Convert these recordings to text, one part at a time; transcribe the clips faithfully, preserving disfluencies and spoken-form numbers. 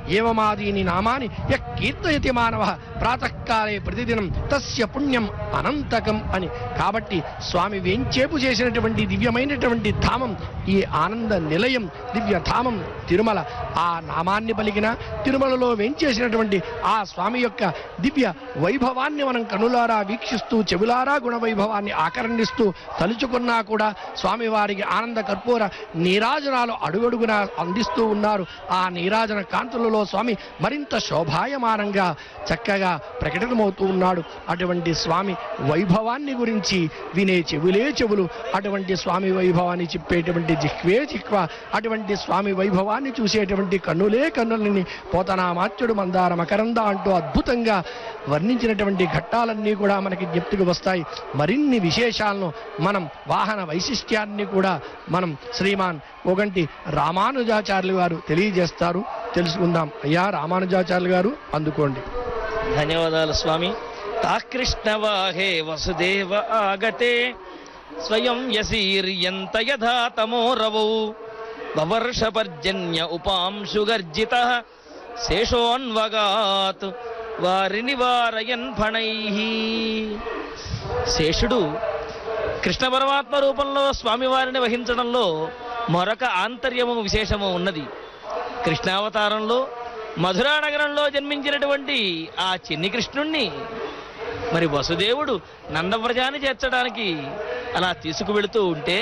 ఏవమాదీని నామాని య కీర్తయతి మానవ ప్రాతకాలే ప్రతిదినం తస్య పుణ్యం అనంతకం అని. కాబట్టి స్వామి వేంచేపు చేసినటువంటి దివ్యమైనటువంటి ధామం ఈ ఆనంద నిలయం, దివ్య ధామం తిరుమల. ఆ నామాన్ని పలికిన తిరుమలలో వేంచేసినటువంటి ఆ స్వామి యొక్క దివ్య వైభవాన్ని మనం కనులారా వీక్షిస్తూ చెవులారా గుణవైభవాన్ని ఆకర్ణిస్తూ తలుచుకున్నా కూడా స్వామివారికి ఆనంద కర్పూర నీరాజనాలు అడుగడుగునా అందిస్తూ ఉన్నారు. ఆ నీరాజన కాంతులలో స్వామి మరింత శోభాయమానంగా చక్కగా ప్రకటనమవుతూ ఉన్నాడు. అటువంటి స్వామి వైభవాన్ని గురించి వినే చెవులే చెవులు, అటువంటి స్వామి వైభవాన్ని చెప్పేటువంటి జిహ్వే జిహ్వ, అటువంటి స్వామి వైభవాన్ని చూసేటువంటి కన్నులే కన్నులని పోతనామాత్యుడు మందార మకరంద అంటూ అద్భుతంగా వర్ణించినటువంటి ఘట్టాలన్నీ కూడా మనకి జ్ఞప్తికి వస్తాయి. మరిన్ని విశేషాలను మనం వాహన వైశిష్ట్యాన్ని కూడా మనం శ్రీమాన్ ఒగంటి రామానుజాచార్యులు గారు తెలియజేస్తారు, తెలుసుకుందాం. అయ్యా రామానుజాచార్యులు గారు అందుకోండి. ధన్యవాదాలు స్వామి. తాకృష్ణవాహే వసుదేవ ఆగతే స్వయం యసీర్యంత యథా తమోరవౌ వవర్షపర్జన్య ఉపాంశుగర్జిత శేషోన్వగాత్ వారిని వారయన్ ఫణైః. శేషుడు కృష్ణ పరమాత్మ రూపంలో స్వామివారిని వహించడంలో మరొక ఆంతర్యము విశేషము ఉన్నది. కృష్ణావతారంలో మధురా నగరంలో జన్మించినటువంటి ఆ చిన్ని కృష్ణుణ్ణి మరి వసుదేవుడు నందవ్రజాన్ని చేర్చడానికి అలా తీసుకువెళుతూ ఉంటే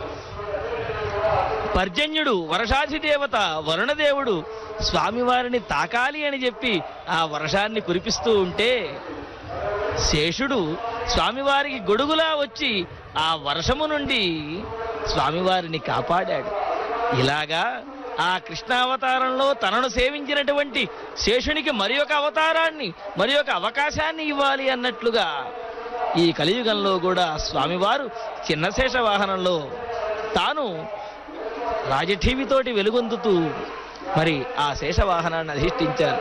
పర్జన్యుడు వర్షాధిదేవత వరుణదేవుడు స్వామివారిని తాకాలి అని చెప్పి ఆ వర్షాన్ని కురిపిస్తూ ఉంటే శేషుడు స్వామివారికి గొడుగులా వచ్చి ఆ వర్షము నుండి స్వామివారిని కాపాడాడు. ఇలాగా ఆ కృష్ణావతారంలో తనను సేవించినటువంటి శేషునికి మరి ఒక అవతారాన్ని, మరి ఒక అవకాశాన్ని ఇవ్వాలి అన్నట్లుగా ఈ కలియుగంలో కూడా స్వామివారు చిన్న శేష వాహనంలో తాను రాజఠీవితోటి వెలుగొందుతూ మరి ఆ శేషవాహనాన్ని అధిష్ఠించారు.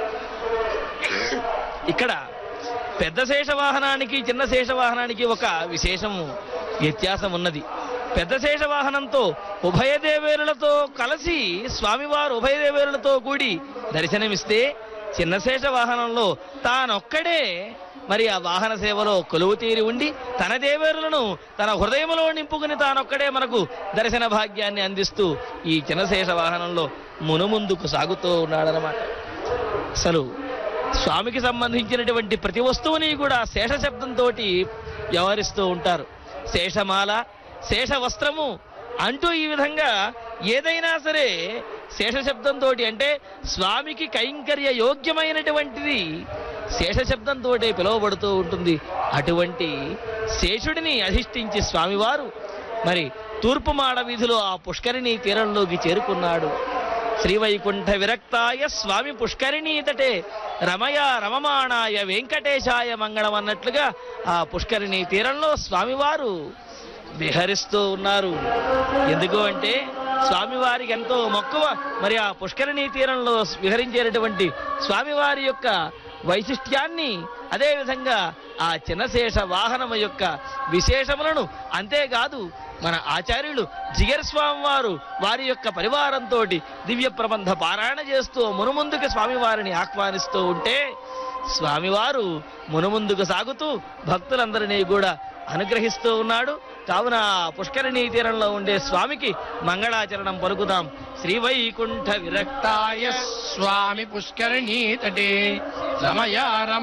ఇక్కడ పెద్ద శేషవాహనానికి చిన్న శేషవాహనానికి ఒక విశేషము వ్యత్యాసం ఉన్నది. పెద్ద శేషవాహనంతో ఉభయ దేవేరులతో కలిసి స్వామివారు ఉభయ దేవేరులతో కూడి దర్శనమిస్తే చిన్న శేషవాహనంలో తానొక్కడే మరి ఆ వాహన సేవలో కొలువు తీరి ఉండి తన దేవేరులను తన హృదయంలో నింపుకుని తానొక్కడే మనకు దర్శన భాగ్యాన్ని అందిస్తూ ఈ చిన్నశేష వాహనంలో మునుముందుకు సాగుతూ ఉన్నాడనమాట. అసలు స్వామికి సంబంధించినటువంటి ప్రతి వస్తువుని కూడా శేష శబ్దంతో వ్యవహరిస్తూ ఉంటారు. శేషమాల, శేష వస్త్రము అంటూ ఈ విధంగా ఏదైనా సరే శేష శబ్దంతో, అంటే స్వామికి కైంకర్య యోగ్యమైనటువంటిది శేష శబ్దంతో పిలువబడుతూ ఉంటుంది. అటువంటి శేషుడిని అధిష్ఠించి స్వామివారు మరి తూర్పు మాడ వీధిలో ఆ పుష్కరిణి తీరంలోకి చేరుకున్నాడు. శ్రీవైకుంఠ విరక్తాయ స్వామి పుష్కరిణీ తటే రమయ రమమాణాయ వెంకటేశాయ మంగళం అన్నట్లుగా ఆ పుష్కరిణి తీరంలో స్వామివారు విహరిస్తూ ఉన్నారు. ఎందుకు అంటే స్వామివారికి ఎంతో మక్కువ మరి ఆ పుష్కరిణి తీరంలో విహరించేటటువంటి స్వామివారి యొక్క వైశిష్ట్యాన్ని, అదేవిధంగా ఆ చిన్నశేష వాహనము యొక్క విశేషములను, అంతేకాదు మన ఆచార్యులు జిగర్ స్వామి వారు వారి యొక్క పరివారంతో దివ్య ప్రబంధ పారాయణ చేస్తూ మునుముందుకు స్వామివారిని ఆహ్వానిస్తూ ఉంటే స్వామివారు మునుముందుకు సాగుతూ భక్తులందరినీ కూడా అనుగ్రహిస్తూ ఉన్నాడు. కావున పుష్కరిణీ తీరంలో ఉండే స్వామికి మంగళాచరణం పలుకుదాం. శ్రీవైకుంఠ విరక్తాయ స్వామి పుష్కరిణీ తటే రమయ రమ